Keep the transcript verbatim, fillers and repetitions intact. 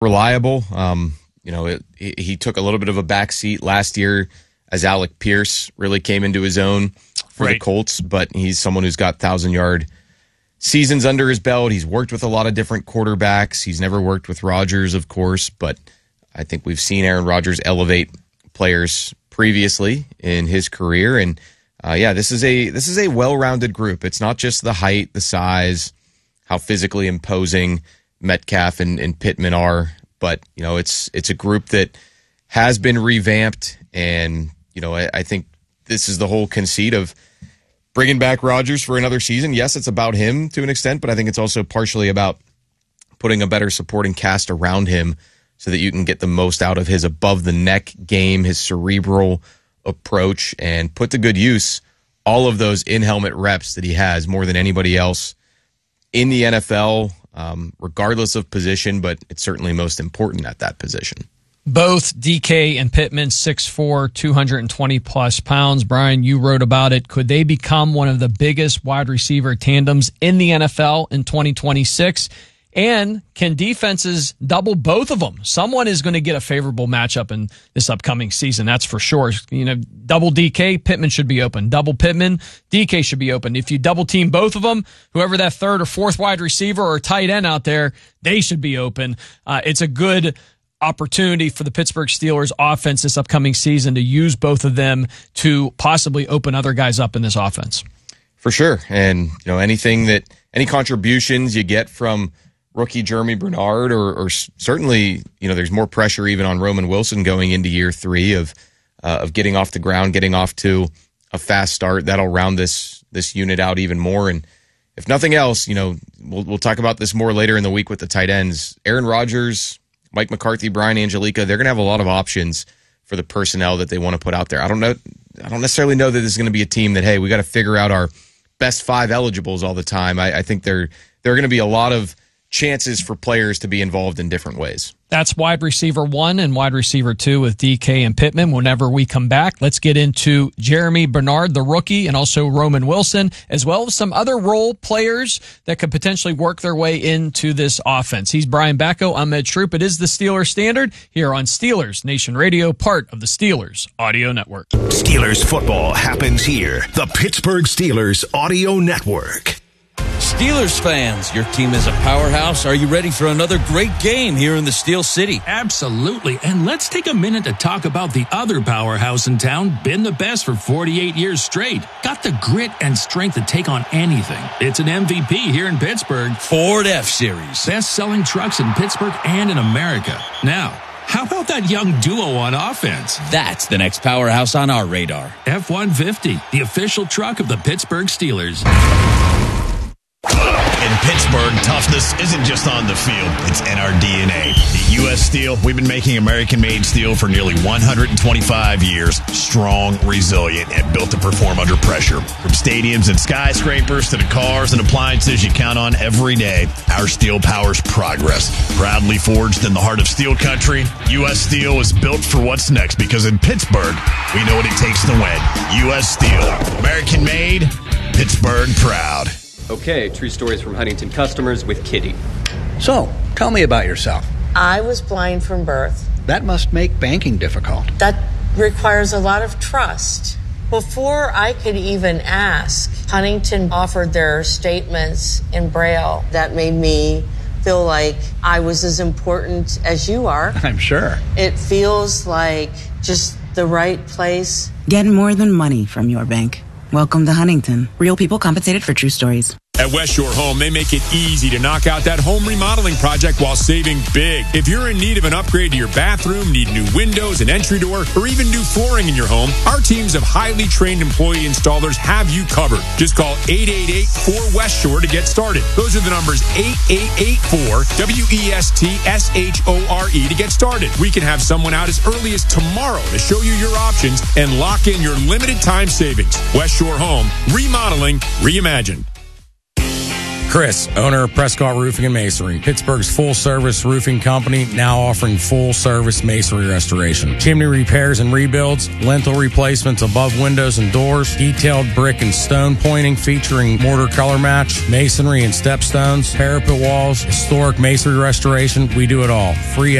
reliable. Um, you know, it, he, he took a little bit of a back seat last year as Alec Pierce really came into his own for right. the Colts, but he's someone who's got thousand-yard seasons under his belt. He's worked with a lot of different quarterbacks. He's never worked with Rodgers, of course, but I think we've seen Aaron Rodgers elevate players previously in his career, and uh, yeah, this is a this is a well-rounded group. It's not just the height, the size, how physically imposing Metcalf and, and Pittman are, but you know, it's it's a group that has been revamped, and you know, I, I think this is the whole conceit of bringing back Rodgers for another season. Yes, it's about him to an extent, but I think it's also partially about putting a better supporting cast around him so that you can get the most out of his above-the-neck game, his cerebral approach, and put to good use all of those in-helmet reps that he has more than anybody else in the N F L, um, regardless of position, but it's certainly most important at that position. Both D K and Pittman, six foot four, two hundred twenty plus pounds. Brian, you wrote about it. Could they become one of the biggest wide receiver tandems in the N F L in twenty twenty-six? And can defenses double both of them? Someone is going to get a favorable matchup in this upcoming season, that's for sure. You know, double D K, Pittman should be open. Double Pittman, D K should be open. If you double team both of them, whoever that third or fourth wide receiver or tight end out there, they should be open. Uh, it's a good opportunity for the Pittsburgh Steelers offense this upcoming season to use both of them to possibly open other guys up in this offense. For sure. And, you know, anything that, any contributions you get from rookie Jeremy Bernard, or, or certainly, you know, there's more pressure even on Roman Wilson going into year three of uh, of getting off the ground, getting off to a fast start. That'll round this this unit out even more. And if nothing else, you know, we'll we'll talk about this more later in the week with the tight ends. Aaron Rodgers, Mike McCarthy, Brian Angelica, they're going to have a lot of options for the personnel that they want to put out there. I don't know. I don't necessarily know that this is going to be a team that, hey, we got to figure out our best five eligibles all the time. I, I think there there are going to be a lot of chances for players to be involved in different ways. That's wide receiver one and wide receiver two with D K and Pittman. Whenever we come back, let's get into Jeremy Bernard, the rookie, and also Roman Wilson, as well as some other role players that could potentially work their way into this offense. He's Brian Bacco. I'm Ed Troop. It is the Steelers Standard here on Steelers Nation Radio, part of the Steelers Audio Network. Steelers football happens here. The Pittsburgh Steelers Audio Network. Steelers fans, your team is a powerhouse. Are you ready for another great game here in the Steel City? Absolutely. And let's take a minute to talk about the other powerhouse in town, been the best for forty-eight years straight. Got the grit and strength to take on anything. It's an M V P here in Pittsburgh. Ford F-Series. Best-selling trucks in Pittsburgh and in America. Now, how about that young duo on offense? That's the next powerhouse on our radar. F one fifty, the official truck of the Pittsburgh Steelers. In Pittsburgh, toughness isn't just on the field, it's in our D N A. At U S Steel, we've been making American-made steel for nearly one hundred twenty-five years. Strong, resilient, and built to perform under pressure. From stadiums and skyscrapers to the cars and appliances you count on every day, our steel powers progress. Proudly forged in the heart of steel country, U S Steel is built for what's next, because in Pittsburgh, we know what it takes to win. U S Steel, American-made, Pittsburgh proud. Okay, true stories from Huntington customers with Kitty. So, tell me about yourself. I was blind from birth. That must make banking difficult. That requires a lot of trust. Before I could even ask, Huntington offered their statements in Braille. That made me feel like I was as important as you are. I'm sure. It feels like just the right place. Get more than money from your bank. Welcome to Huntington. Real people compensated for true stories. At West Shore Home, they make it easy to knock out that home remodeling project while saving big. If you're in need of an upgrade to your bathroom, need new windows, an entry door, or even new flooring in your home, our teams of highly trained employee installers have you covered. Just call eight eight eight, four West Shore to get started. Those are the numbers eight eight eight four W E S T S H O R E to get started. We can have someone out as early as tomorrow to show you your options and lock in your limited time savings. West Shore Home, remodeling, reimagined. Chris, owner of Prescott Roofing and Masonry, Pittsburgh's full-service roofing company, now offering full-service masonry restoration. Chimney repairs and rebuilds, lintel replacements above windows and doors, detailed brick and stone pointing featuring mortar color match, masonry and stepstones, parapet walls, historic masonry restoration. We do it all. Free